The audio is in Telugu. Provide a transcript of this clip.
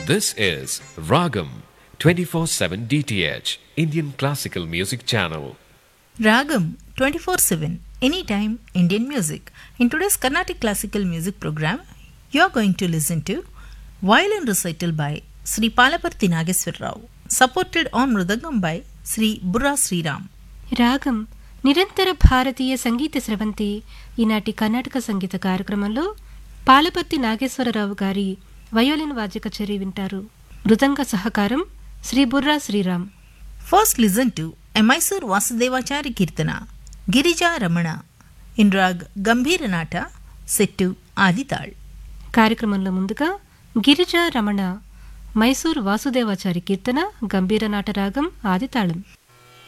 This is Ragam 24/7 DTH Indian Classical Music Channel. Ragam 24/7 Anytime Indian Music. In today's Carnatic Classical Music program, you are going to listen to violin recital by Sri Palaparthi Nageswara Rao, supported on Mridangam by Sri Burra Sriram. రాగం నిరంతర భారతీయ సంగీత స్రవంతి ఈనాటి కర్ణాటక సంగీత కార్యక్రమంలో పాలపర్తి నాగేశ్వరరావు గారి వయోలిన్ వాద్య కచేరీ వింటారు. మృదంగ సహకారం Shri Borra Sriram. First listen to a Mysore Vasudevachari Kirtana, Girija Ramana, in rag Gambhira Nata, set to Adital. కార్యక్రమంలో ముందుగా గిరిజా రమణ మైసూర్ వాసుదేవాచారి కీర్తన గంభీర నాట రాగం ఆదితాళం.